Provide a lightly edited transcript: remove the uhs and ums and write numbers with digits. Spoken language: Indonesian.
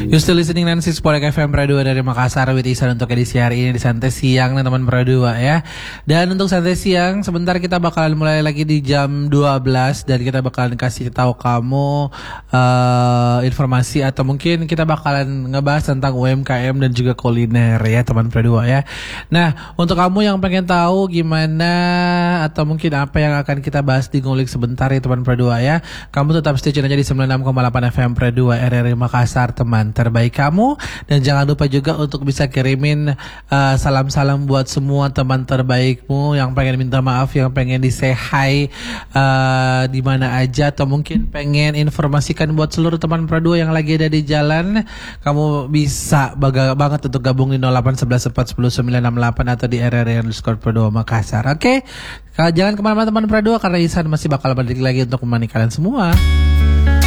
You still listening Nancy Sporek FM Pradua dari Makassar with Isan untuk edisi hari ini di Santai Siang nih teman Pradua ya. Dan untuk Santai Siang sebentar kita bakalan mulai lagi di jam 12 dan kita bakalan kasih tahu kamu informasi atau mungkin kita bakalan ngebahas tentang UMKM dan juga kuliner ya teman Pradua ya. Nah, untuk kamu yang pengen tahu gimana atau mungkin apa yang akan kita bahas di Ngulik sebentar ya teman Pradua ya. Kamu tetap stay tune aja di 96,8 FM Pradua RRI Makassar teman terbaik kamu. Dan jangan lupa juga untuk bisa kirimin salam-salam buat semua teman terbaikmu yang pengen minta maaf, yang pengen di say hi di mana aja, atau mungkin pengen informasikan buat seluruh teman Pradua yang lagi ada di jalan. Kamu bisa banget untuk gabung di 0811410968 atau di RRI_Pradua Makassar. Oke, jangan kemana-mana teman Pradua karena Isan masih bakal balik lagi untuk menemani kalian semua.